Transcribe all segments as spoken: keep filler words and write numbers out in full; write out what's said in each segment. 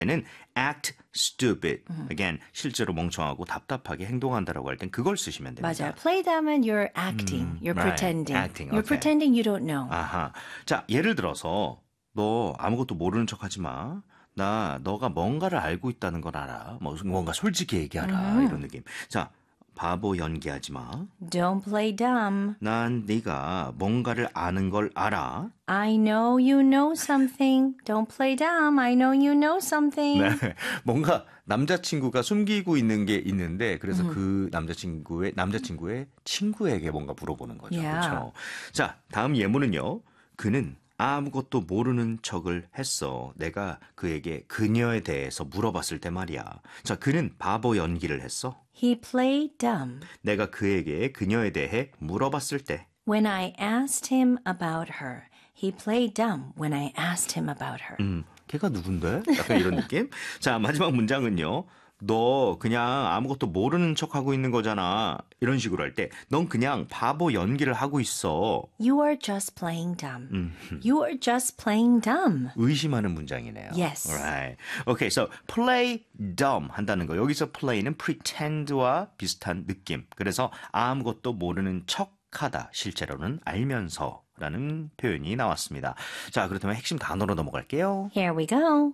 는 act stupid. Again, 실제로 멍청하고 답답하게 행동한다라고 할 땐 그걸 쓰시면 됩니다. 맞아요. Play dumb은 you're acting, you're right. pretending. Acting, You're okay. pretending you don't know. 아하. 자, 예를 들어서 너 아무것도 모르는 척하지 마. 나 너가 뭔가를 알고 있다는 걸 알아. 뭐 뭔가 솔직히 얘기하라. 음. 이런 느낌. 자, 바보 연기하지 마. Don't play dumb. 난 네가 뭔가를 아는 걸 알아. I know you know something. Don't play dumb. I know you know something. 네, 뭔가 남자친구가 숨기고 있는 게 있는데 그래서 음. 그 남자친구의 남자친구의 친구에게 뭔가 물어보는 거죠. Yeah. 그렇죠? 자, 다음 예문은요. 그는 아무것도 모르는 척을 했어. 내가 그에게 그녀에 대해서 물어봤을 때 말이야. 자, 그는 바보 연기를 했어. He played dumb. 내가 그에게 그녀에 대해 물어봤을 때. When I asked him about her. He played dumb when I asked him about her. 음, 걔가 누군데? 약간 이런 느낌? 자, 마지막 문장은요. 너 그냥 아무것도 모르는 척하고 있는 거잖아. 이런 식으로 할 때 넌 그냥 바보 연기를 하고 있어. You are just playing dumb. 음. You are just playing dumb. 의심하는 문장이네요. Yes. Right. Okay, so play dumb 한다는 거. 여기서 play는 pretend와 비슷한 느낌. 그래서 아무것도 모르는 척하다. 실제로는 알면서 라는 표현이 나왔습니다. 자, 그렇다면 핵심 단어로 넘어갈게요. Here we go.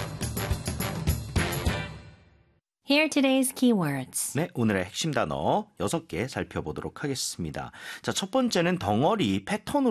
Here are today's keywords. 네, 오늘의 핵심 단어 여섯 개 살펴보도록 하겠습니다. 자, 첫 번째는 덩어리 패턴으로